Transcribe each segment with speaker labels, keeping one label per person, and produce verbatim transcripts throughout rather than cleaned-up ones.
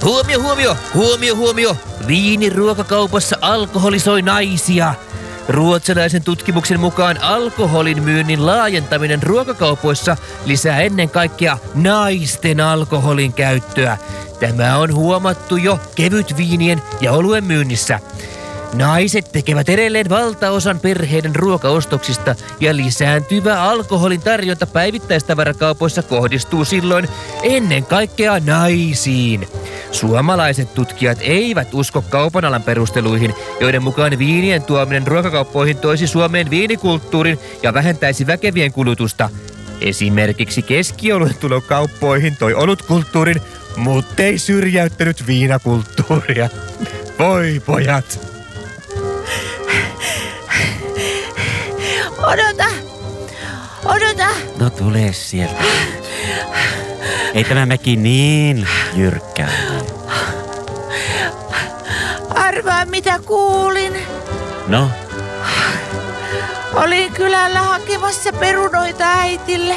Speaker 1: Huomio, huomio, huomio, huomio. Viiniruokakaupassa alkoholi soi naisia. Ruotsalaisen tutkimuksen mukaan alkoholin myynnin laajentaminen ruokakaupoissa lisää ennen kaikkea naisten alkoholin käyttöä. Tämä on huomattu jo kevytviinien ja oluen myynnissä. Naiset tekevät edelleen valtaosan perheiden ruokaostoksista ja lisääntyvä alkoholin tarjonta päivittäistavarakaupoissa kohdistuu silloin ennen kaikkea naisiin. Suomalaiset tutkijat eivät usko kaupan alan perusteluihin, joiden mukaan viinien tuominen ruokakauppoihin toisi Suomeen viinikulttuurin ja vähentäisi väkevien kulutusta. Esimerkiksi keskioluen tulo kauppoihin toi olutkulttuurin, mutta ei syrjäyttänyt viinakulttuuria. Voi pojat!
Speaker 2: Odota! Odota!
Speaker 3: No tule sieltä. Ei tämä mäki niin jyrkkää.
Speaker 2: Arvaa mitä kuulin.
Speaker 3: No?
Speaker 2: Olin kylällä hakemassa perunoita äitille.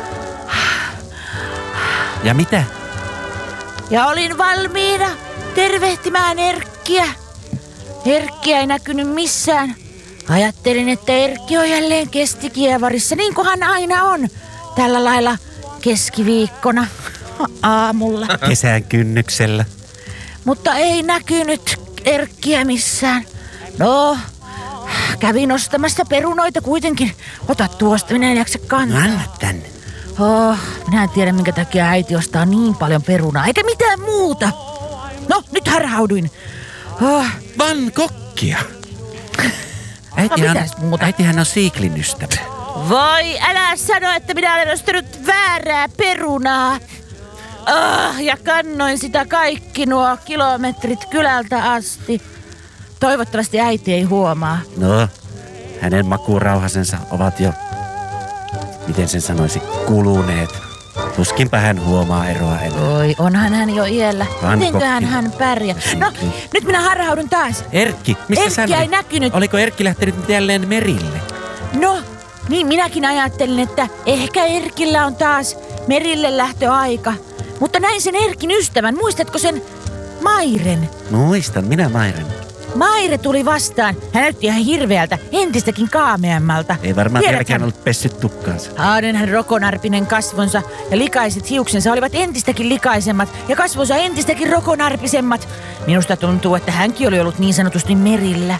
Speaker 3: Ja mitä?
Speaker 2: Ja olin valmiina tervehtimään Erkkiä. Erkkiä ei näkynyt missään. Ajattelin, että Erkki on jälleen kestikievarissa, niin kuin hän aina on. Tällä lailla keskiviikkona aamulla.
Speaker 3: Kesän kynnyksellä.
Speaker 2: Mutta ei näkynyt Erkkiä missään. No, kävin ostamassa perunoita kuitenkin. Ota tuosta, minä en jaksa kantaa.
Speaker 3: No anna tänne.
Speaker 2: Oh, minä en tiedä, minkä takia äiti ostaa niin paljon perunaa, eikä mitään muuta. No, nyt harhauduin. Oh.
Speaker 3: Van kokkia.
Speaker 2: Äitihän, no, muuta?
Speaker 3: äitihän on Siiklin ystävä.
Speaker 2: Voi, älä sano, että minä olen ostanut väärää perunaa. Oh, ja kannoin sitä kaikki nuo kilometrit kylältä asti. Toivottavasti äiti ei huomaa.
Speaker 3: No, hänen makuurauhasensa ovat jo, miten sen sanoisi, kuluneet. Tuskinpä hän huomaa eroa enää.
Speaker 2: Oi, onhan hän jo iällä. Mitenköhän hän pärjää? No, nyt minä harhaudun taas.
Speaker 3: Erkki, missä sä
Speaker 2: Erkki ei näkynyt.
Speaker 3: Oliko Erkki lähtenyt jälleen merille?
Speaker 2: No, niin minäkin ajattelin, että ehkä Erkillä on taas merille lähtöaika. Mutta näin sen Erkin ystävän. Muistatko sen Mairen?
Speaker 3: Muistan, minä Mairen.
Speaker 2: Maire tuli vastaan. Hän näytti ihan hirveältä, entistäkin kaameammalta.
Speaker 3: Ei varmaan vieläkään ollut pessyt tukkaansa.
Speaker 2: Haadenhän rokonarpinen kasvonsa ja likaiset hiuksensa olivat entistäkin likaisemmat ja kasvonsa entistäkin rokonarpisemmat. Minusta tuntuu, että hänkin oli ollut niin sanotusti merillä.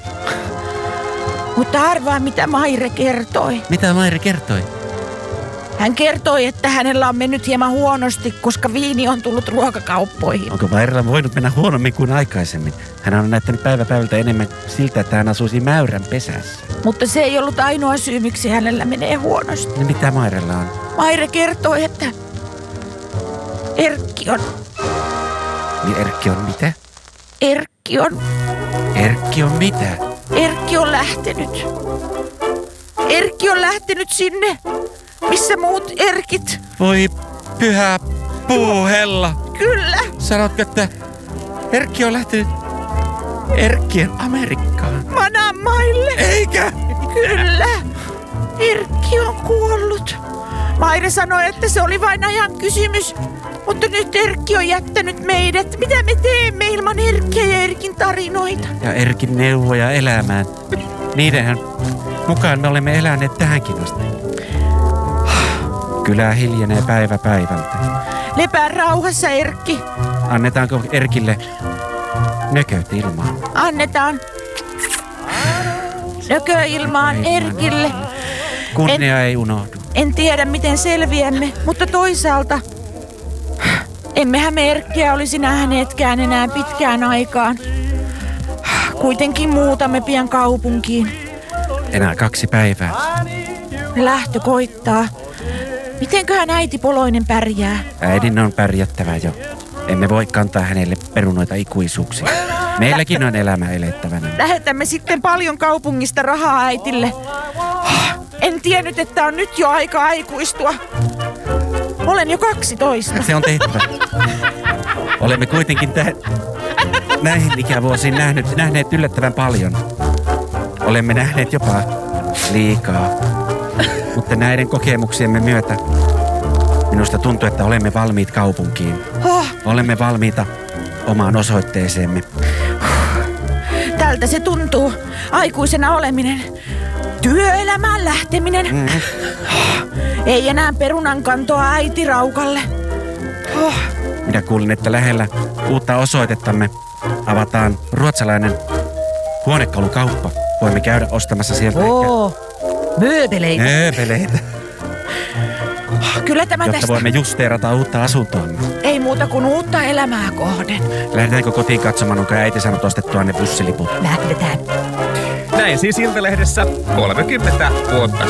Speaker 2: Mutta arvaa, mitä Maire kertoi.
Speaker 3: Mitä Maire kertoi?
Speaker 2: Hän kertoi, että hänellä on mennyt hieman huonosti, koska viini on tullut ruokakauppoihin.
Speaker 3: Onko Mairella voinut mennä huonommin kuin aikaisemmin? Hän on näyttänyt päivä päivältä enemmän siltä, että hän asuisi mäyrän pesässä.
Speaker 2: Mutta se ei ollut ainoa syy, miksi hänellä menee huonosti.
Speaker 3: No mitä Mairella on?
Speaker 2: Maire kertoi, että Erkki on...
Speaker 3: Niin Erkki on mitä?
Speaker 2: Erkki on...
Speaker 3: Erkki on mitä?
Speaker 2: Erkki on lähtenyt. Erkki on lähtenyt sinne, missä muut Erkit.
Speaker 3: Voi pyhä puuhella.
Speaker 2: Kyllä.
Speaker 3: Sanotko, että Erkki on lähtenyt Erkkien Amerikkaan?
Speaker 2: Manamaille.
Speaker 3: Eikä?
Speaker 2: Kyllä. Erkki on kuollut. Maire sanoi, että se oli vain ajan kysymys. Mutta nyt Erkki on jättänyt meidät. Mitä me teemme ilman Erkkiä ja Erkin tarinoita?
Speaker 3: Ja Erkin neuvoja elämään. Niidenhän mukaan me olemme eläneet tähänkin asti. Kylä hiljenee päivä päivältä.
Speaker 2: Lepää rauhassa, Erkki.
Speaker 3: Annetaanko Erkille nököt ilmaan?
Speaker 2: Annetaan. Nökö ilmaan Erkille.
Speaker 3: Kunnia
Speaker 2: en,
Speaker 3: ei unohdu.
Speaker 2: En tiedä, miten selviämme, mutta toisaalta emmehän me Erkkiä olisi nähneetkään enää pitkään aikaan. Kuitenkin muutamme pian kaupunkiin.
Speaker 3: Enää kaksi päivää.
Speaker 2: Lähtö koittaa. Mitenköhän äiti Poloinen pärjää?
Speaker 3: Äidin on pärjättävä jo. Emme voi kantaa hänelle perunoita ikuisuuksi. Meilläkin on elämä elettävänä.
Speaker 2: Lähetämme sitten paljon kaupungista rahaa äitille. En tiennyt, että on nyt jo aika aikuistua. Olen jo kaksitoista.
Speaker 3: Se on tehtävä. Olemme kuitenkin tä- näihin ikävuosiin nähnyt, nähneet yllättävän paljon. Olemme nähneet jopa liikaa. Mutta näiden kokemuksiemme myötä Minusta tuntuu, että olemme valmiit kaupunkiin.
Speaker 2: Oh,
Speaker 3: Olemme valmiita omaan osoitteeseemme.
Speaker 2: tältä se tuntuu. Aikuisena oleminen. Työelämään lähteminen.
Speaker 3: Mm.
Speaker 2: Ei enää perunankantoa äitiraukalle. Oh,
Speaker 3: Minä kuulin, että lähellä uutta osoitettamme avataan ruotsalainen huonekalukauppa. Voimme käydä ostamassa sieltä ehkä
Speaker 2: oh. Mööpeleitä.
Speaker 3: mööpeleitä,
Speaker 2: Kyllä tämä
Speaker 3: jotta
Speaker 2: tästä.
Speaker 3: voimme justeerata uutta asuntoamme.
Speaker 2: Ei muuta kuin uutta elämää kohden.
Speaker 3: Lähdetäänkö kotiin katsomaan, onko äiti saanut ostettua ne bussiliput?
Speaker 2: Lähdetään.
Speaker 4: Näin siis Iltalehdessä kolmekymmentä vuotta